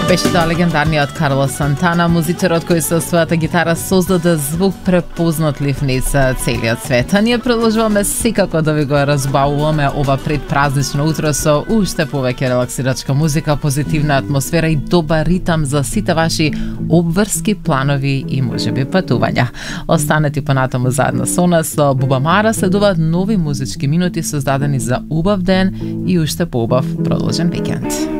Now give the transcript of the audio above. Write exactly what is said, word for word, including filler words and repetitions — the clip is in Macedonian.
Беше тоа легендарниот Карлос Сантана, музичарот кој со својата гитара создаде звук препознатлив низ целиот свет. А ние продолжуваме секако да ви го разбавуваме ова предпразнично утро со уште повеќе релаксирачка музика, позитивна атмосфера и добар ритам за сите ваши обврски, планови и можеби патувања. Останете понатаму заедно со нас, со Буба Мара следуваат нови музички минути создадени за убав ден и уште поубав продолжен викенд.